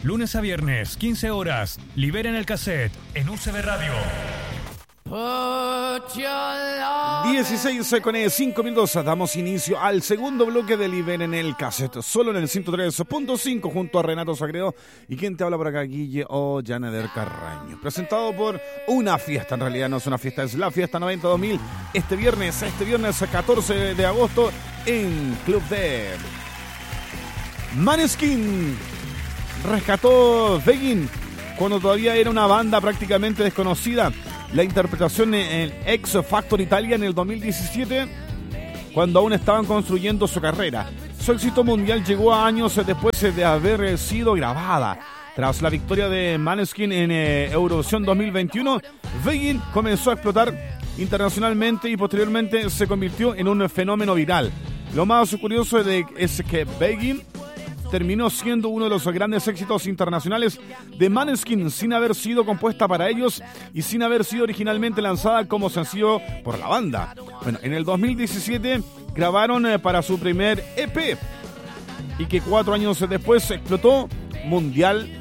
Lunes a viernes, 15 horas. Liberen el cassette en UCB Radio. 16:05 minutos. Damos inicio al segundo bloque de Liberen el cassette. Solo en el 103.5 junto a Renato Sagredo. ¿Y quién te habla por acá? Guille Ollanader Carraño. Presentado por una fiesta. En realidad no es una fiesta, es la Fiesta 90 2000. Este viernes 14 de agosto en Club D. Måneskin rescató Begin cuando todavía era una banda prácticamente desconocida. La interpretación en X Factor Italia en el 2017, cuando aún estaban construyendo su carrera. Su éxito mundial llegó a años después de haber sido grabada. Tras la victoria de Måneskin en Eurovisión 2021, Begin comenzó a explotar internacionalmente y posteriormente se convirtió en un fenómeno viral. Lo más curioso es que Begin terminó siendo uno de los grandes éxitos internacionales de Måneskin sin haber sido compuesta para ellos y sin haber sido originalmente lanzada como sencillo por la banda. Bueno, en el 2017 grabaron para su primer EP y que 4 años después explotó mundial